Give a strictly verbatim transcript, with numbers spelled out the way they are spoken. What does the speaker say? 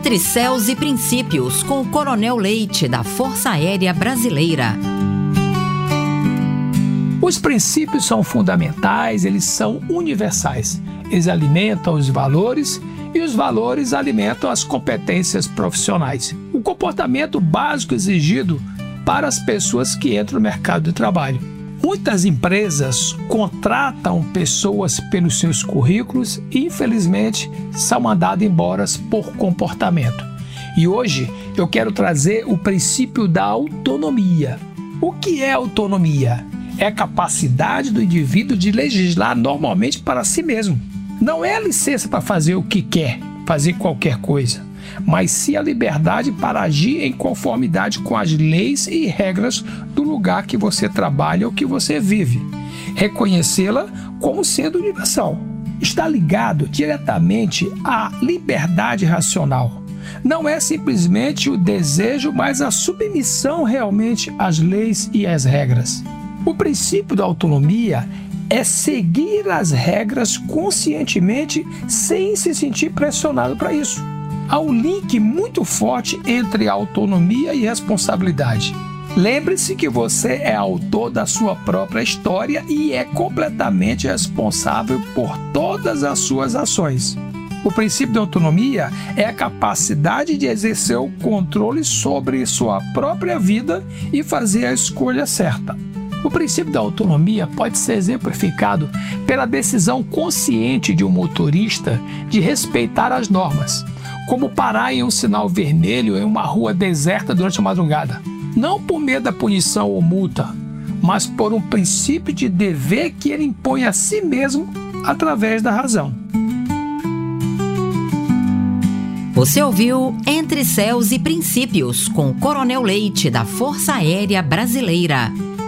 Entre Céus e Princípios, com o Coronel Leite, da Força Aérea Brasileira. Os princípios são fundamentais, eles são universais. Eles alimentam os valores e os valores alimentam as competências profissionais. O comportamento básico exigido para as pessoas que entram no mercado de trabalho. Muitas empresas contratam pessoas pelos seus currículos e, infelizmente, são mandadas embora por comportamento. E hoje eu quero trazer o princípio da autonomia. O que é autonomia? É a capacidade do indivíduo de legislar normalmente para si mesmo. Não é a licença para fazer o que quer, fazer qualquer coisa, mas sim a liberdade para agir em conformidade com as leis e regras do lugar que você trabalha ou que você vive. Reconhecê-la como sendo universal. Está ligado diretamente à liberdade racional. Não é simplesmente o desejo, mas a submissão realmente às leis e às regras. O princípio da autonomia é seguir as regras conscientemente sem se sentir pressionado para isso. Há um link muito forte entre autonomia e responsabilidade. Lembre-se que você é autor da sua própria história e é completamente responsável por todas as suas ações. O princípio da autonomia é a capacidade de exercer o controle sobre sua própria vida e fazer a escolha certa. O princípio da autonomia pode ser exemplificado pela decisão consciente de um motorista de respeitar as normas, como parar em um sinal vermelho em uma rua deserta durante a madrugada. Não por medo da punição ou multa, mas por um princípio de dever que ele impõe a si mesmo através da razão. Você ouviu Entre Céus e Princípios, com o Coronel Leite, da Força Aérea Brasileira.